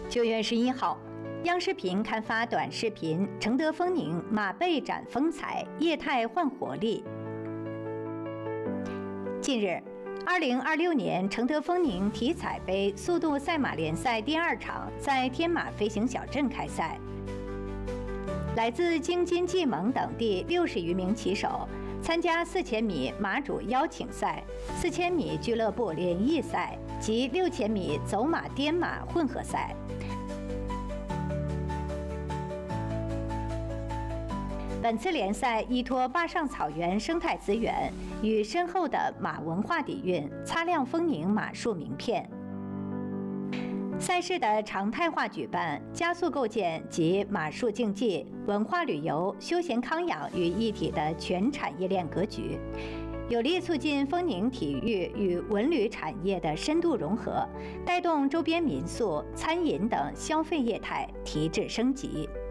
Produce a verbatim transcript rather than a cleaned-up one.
九月十一号，央视频刊发短视频《承德丰宁马背展风采，业态焕活力》。近日，二零二六年承德丰宁体彩杯速度赛马联赛第二场在天马飞行小镇开赛。来自京津冀蒙等地六十余名骑手参加四千米马主邀请赛、四千米俱乐部联谊赛及六千米走马颠马混合赛。本次联赛依托坝上草原生态资源与深厚的马文化底蕴，擦亮丰宁马术名片。赛事的常态化举办，加速构建集马术竞技、文化旅游、休闲康养于一体的全产业链格局，有力促进丰宁体育与文旅产业的深度融合，带动周边民宿、餐饮等消费业态提质升级。